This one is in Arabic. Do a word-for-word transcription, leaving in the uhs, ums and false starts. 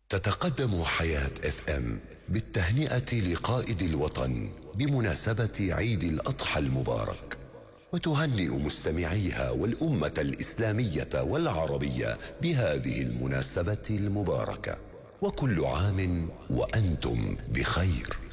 تتقدم حياة اف ام بالتهنئة لقائد الوطن بمناسبة عيد الأضحى المبارك، وتهنئ مستمعيها والأمة الإسلامية والعربية بهذه المناسبة المباركة، وكل عام وأنتم بخير.